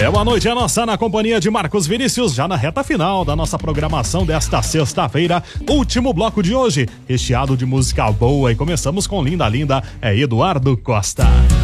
Boa noite, é nossa na companhia de Marcos Vinícius, já na reta final da nossa programação desta sexta-feira, último bloco de hoje, recheado de música boa, e começamos com Linda Linda, é Eduardo Costa.